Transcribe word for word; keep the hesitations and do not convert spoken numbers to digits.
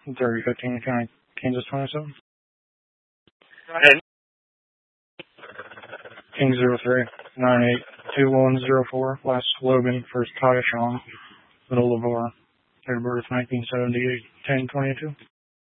thirty fifteen County, Kansas twenty-seven. Go ahead. King zero three nine eight two one zero four, last Logan, first Kaya Sean, Middle of War, date of birth nineteen seventy-eight, ten twenty-two.